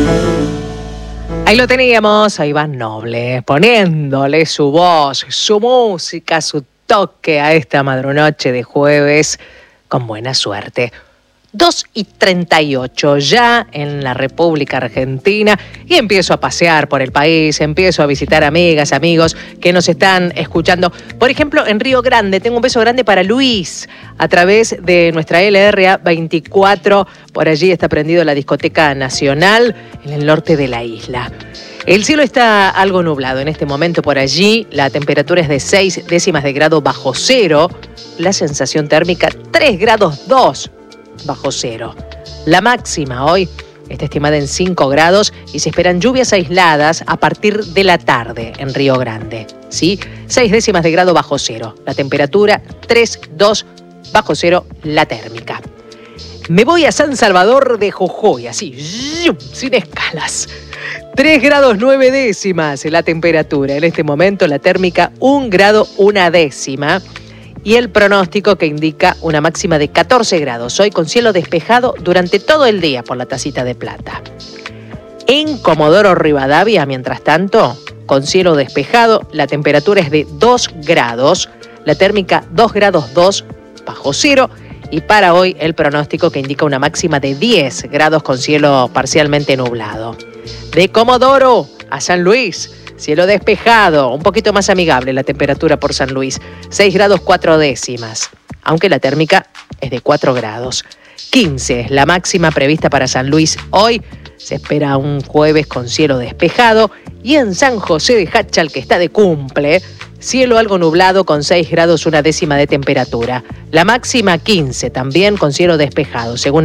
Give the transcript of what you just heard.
Ahí lo teníamos, a Iván Noble, poniéndole su voz, su música, su toque a esta madrunoche de jueves, con buena suerte. 2:38 ya en la República Argentina y empiezo a pasear por el país, empiezo a visitar amigas, amigos que nos están escuchando. Por ejemplo, en Río Grande, tengo un beso grande para Luis a través de nuestra LRA 24. Por allí está prendido la Discoteca Nacional en el norte de la isla. El cielo está algo nublado en este momento por allí. La temperatura es de 6 décimas de grado bajo cero. La sensación térmica 3 grados 2 bajo cero. La máxima hoy está estimada en 5 grados y se esperan lluvias aisladas a partir de la tarde en Río Grande. ¿Sí? 6 décimas de grado bajo cero. La temperatura 3,2 bajo cero la térmica. Me voy a San Salvador de Jujuy, así, sin escalas. 3 grados 9 décimas la temperatura. En este momento la térmica 1 grado 1 décima. Y el pronóstico que indica una máxima de 14 grados. Hoy con cielo despejado durante todo el día por la tacita de plata. En Comodoro Rivadavia, mientras tanto, con cielo despejado, la temperatura es de 2 grados. La térmica 2 grados 2 bajo cero. Y para hoy el pronóstico que indica una máxima de 10 grados con cielo parcialmente nublado. De Comodoro a San Luis, cielo despejado, un poquito más amigable la temperatura por San Luis, 6 grados 4 décimas, aunque la térmica es de 4 grados. 15, la máxima prevista para San Luis hoy, se espera un jueves con cielo despejado, y en San José de Jáchal, que está de cumple, cielo algo nublado con 6 grados 1 décima de temperatura. La máxima 15, también con cielo despejado, según